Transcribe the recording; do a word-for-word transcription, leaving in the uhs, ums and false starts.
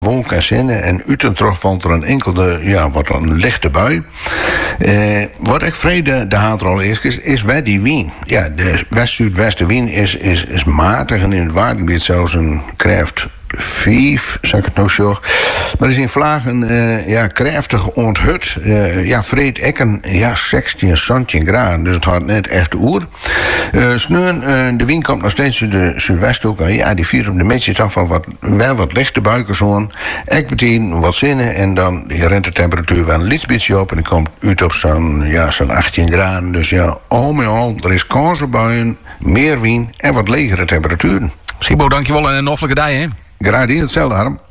wolken en zinnen. En uitentroch valt er een enkelde, ja, wat een lichte bui. Uh, wat ik vrede de haatrol is, is, is bij die wien. Ja, de west-zuidwesten is, is, is matig en in het watergebied zelfs een kracht vijf, zeg ik het nou zo. Maar is in Vlagen uh, ja, krachtig onthut. Uh, ja, vreed ekken, ja, zestien, zeventien graden. Dus het had net echt oer. Uh, Sneun, uh, de wind komt nog steeds uit de zuidwesthoek. Uh, ja, die viert op de metjes af van wat, wel wat lichte buiken zo'n. Ik meteen wat zinnen en dan rent de temperatuur wel een licht beetje op. En die komt uit op zo'n, ja, zo'n achttien graden. Dus ja, al met al, er is kans op buien, meer wind en wat legere temperaturen. Sibo, dankjewel en een offelijke dag, hè? Graag hetzelfde, Harm.